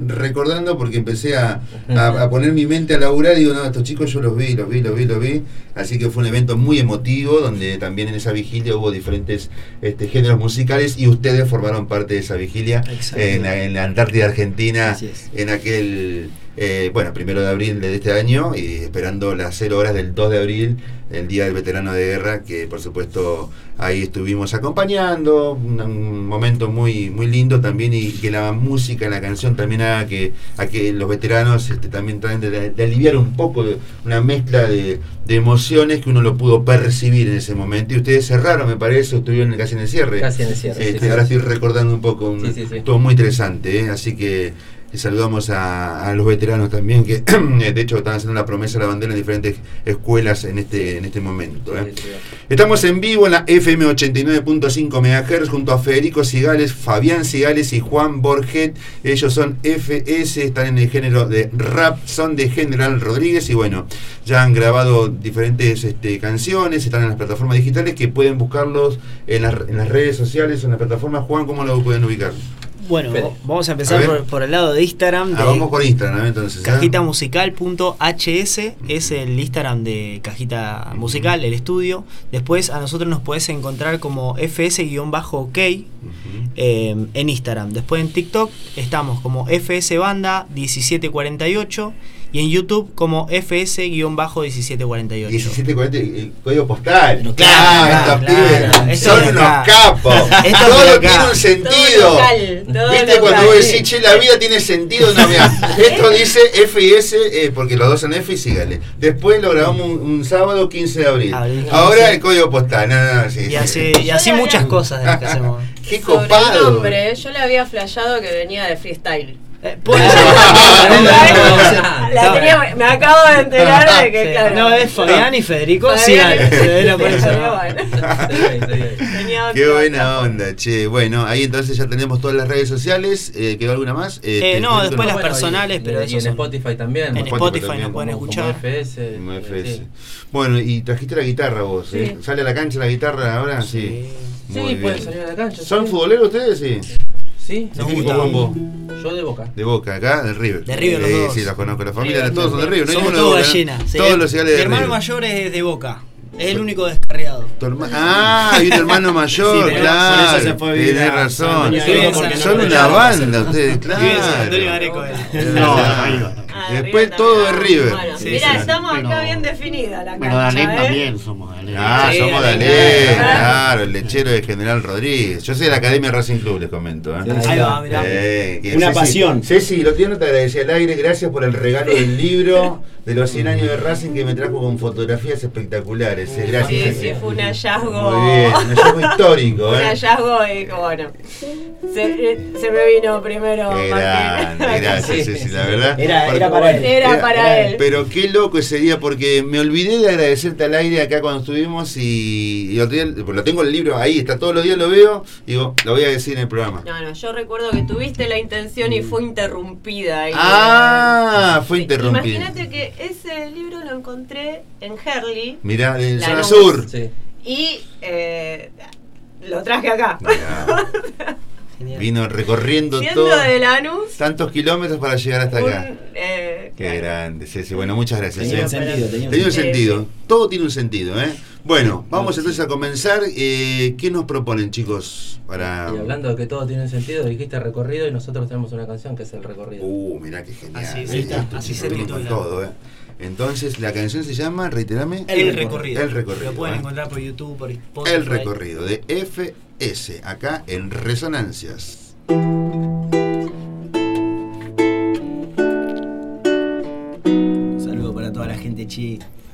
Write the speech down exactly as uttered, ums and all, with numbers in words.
recordando porque empecé a, a, a poner mi mente a laburar y digo, no, estos chicos yo los vi, los vi, los vi, los vi. Así que fue un evento muy emotivo donde también en esa vigilia hubo diferentes este, géneros musicales y ustedes formaron parte de esa vigilia en la, en la Antártida Argentina, en aquel... Eh, bueno, primero de abril de este año y esperando las cero horas del dos de abril, el Día del Veterano de Guerra, que por supuesto ahí estuvimos acompañando, un, un momento muy muy lindo también, y que la música, la canción también haga que, a que los veteranos este, también traten de, de aliviar un poco, de, una mezcla de, de emociones que uno lo pudo percibir en ese momento, y ustedes cerraron, me parece, estuvieron casi en el cierre. Casi en el cierre. Este, sí, ahora sí, estoy recordando un poco, un, sí, sí, sí. todo muy interesante, ¿eh? Así que y saludamos a, a los veteranos también, que de hecho están haciendo la promesa de la bandera en diferentes escuelas en este en este momento, ¿eh? Sí, sí, sí. Estamos en vivo en la F M ochenta y nueve punto cinco megahertz junto a Federico Cigales, Fabián Cigales y Juan Borget. Ellos son F S, están en el género de rap, son de General Rodríguez y bueno, ya han grabado diferentes este, canciones, están en las plataformas digitales que pueden buscarlos en las, en las redes sociales, en las plataformas. Juan, ¿cómo lo pueden ubicar? Bueno, Fede. vamos a empezar a por, por el lado de Instagram. Ah, de vamos por Instagram, entonces. Cajita musical punto h s es el Instagram de Cajita Musical, el estudio. Después a nosotros nos podés encontrar como F S-OK eh, en Instagram. Después en TikTok estamos como F S Banda diecisiete cuarenta y ocho. Y en YouTube como F S diecisiete cuarenta y ocho. diecisiete cuarenta, el código postal. Pero claro, ah, claro, estos claro, pibes son unos capos. Todo tiene un sentido. Todo local, todo ¿viste? Local. Cuando vos decís, che, la vida tiene sentido. No, mirá, esto dice F y S, eh, porque los dos son F y sígale. Después lo grabamos un, un sábado quince de abril. abril Ahora sí. El código postal. No, no, no, sí, y así, y así muchas cosas de las que hacemos. Qué copado. El nombre, yo le había flasheado que venía de freestyle. Eh, pues, la tenía, me acabo de enterar de que, sí, claro. No, es Fabián y Federico. Sí, qué buena onda, che. Bueno, ahí entonces ya tenemos todas las redes sociales. Eh, ¿Quedó alguna más? Eh, eh, no, después las bueno, personales, y, pero y en Spotify también. En Spotify, Spotify nos pueden escuchar. Como F S. Como F S. Sí. Bueno, y trajiste la guitarra vos. Sí. ¿eh? ¿Sale a la cancha la guitarra ahora? Sí. Sí, sí pueden salir a la cancha. ¿Son sí. futboleros ustedes? Sí. Sí, ¿De qué equipo van vos? Yo de Boca. De Boca, acá, del River. De River, los eh, dos. Sí, los conozco. La familia de todos son de River. No somos todos gallinas. Sí. Todos los iguales de River. Mi hermano mayor es de Boca. Es el único descarriado. Ah, hay un hermano mayor, sí, claro. Por eso se fue bien. Tienes razón. Son una banda ustedes, claro. No, Ah, después todo de River. Bueno, sí, mira, sí, estamos acá bueno, bien definida la cancha. Bueno, Dalén ¿eh? también somos Dalén. Ah, sí, somos Dalén, claro, el lechero de General Rodríguez. Yo soy de la Academia Racing Club, les comento. ¿eh? Ahí va, mirá. Eh, Una Ceci, pasión. Ceci, lo tiene, te agradecí al aire, gracias por el regalo del libro de los cien años de Racing que me trajo con fotografías espectaculares. Eh. Gracias. Sí, sí, fue un hallazgo. Muy bien, un hallazgo histórico. Un ¿eh? hallazgo y bueno, se, se me vino primero. Qué grande, gracias, Ceci, la verdad. Era, era para él. Era, era para él. Pero qué loco ese día, porque me olvidé de agradecerte al aire acá cuando estuvimos y, y otro día, pues lo tengo el libro ahí, está todos los días, lo veo, y digo, lo voy a decir en el programa. No, no, yo recuerdo que tuviste la intención y fue interrumpida. Ahí ah, fue sí, interrumpida. Imagínate que ese libro lo encontré en Herli. Mirá, en Zona Sur. Sí. Y eh, lo traje acá. Vino recorriendo Siendo todo, de Lanús, tantos kilómetros para llegar hasta un, acá. Eh, Qué claro. grande, Ceci. Bueno, muchas gracias. Tenía eh. un sentido. Tenía, tenía un sentido. Sí, sí. Todo tiene un sentido, ¿eh? Bueno, vamos entonces a comenzar. Eh, ¿Qué nos proponen, chicos? Para... Y hablando de que todo tiene un sentido, dijiste recorrido y nosotros tenemos una canción que es El Recorrido. Uh, mirá qué genial. Así, sí, está, así se titula. Todo, ¿eh? Entonces, la canción se llama, reiterame. El, el recorrido. El recorrido. Lo pueden ¿eh? encontrar por YouTube, por Spotify. El recorrido de F S, acá en Resonancias. Un saludo para toda la gente chi